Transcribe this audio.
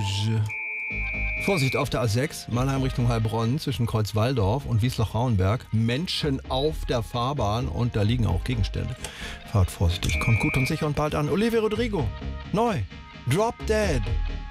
Vorsicht auf der A6, Mannheim Richtung Heilbronn zwischen Kreuzwaldorf und Wiesloch-Rauenberg. Menschen auf der Fahrbahn und da liegen auch Gegenstände. Fahrt vorsichtig, kommt gut und sicher und bald an. Olivia Rodrigo, neu, Drop Dead.